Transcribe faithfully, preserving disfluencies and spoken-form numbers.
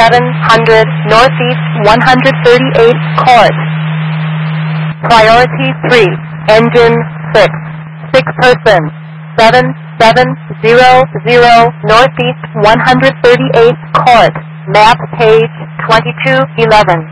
seven hundred Northeast one hundred thirty-eight Court. Priority three, Engine six, six person, seven seven zero zero Northeast one hundred thirty-eight Court. Map page twenty-two eleven.